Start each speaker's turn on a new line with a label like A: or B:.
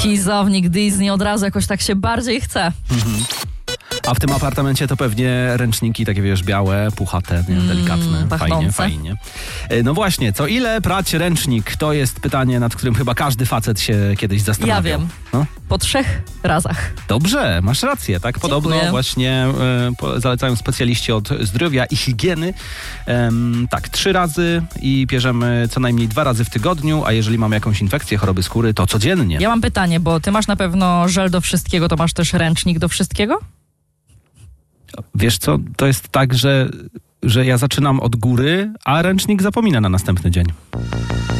A: Ślizownik Disney, od razu jakoś tak się bardziej chce.
B: A w tym apartamencie to pewnie ręczniki takie, wiesz, białe, puchate, nie? Delikatne. Fajnie. No właśnie, co ile prać ręcznik? To jest pytanie, nad którym chyba każdy facet się kiedyś zastanawiał.
A: Ja wiem.
B: No?
A: Po 3 razach.
B: Dobrze, masz rację, tak? Podobno
A: Dziękuję.
B: właśnie zalecają specjaliści od zdrowia i higieny. Tak, 3 razy i bierzemy co najmniej 2 razy w tygodniu, a jeżeli mamy jakąś infekcję, choroby skóry, to codziennie.
A: Ja mam pytanie, bo ty masz na pewno żel do wszystkiego, to masz też ręcznik do wszystkiego?
B: Wiesz co, to jest tak, że ja zaczynam od góry, a ręcznik zapomina na następny dzień.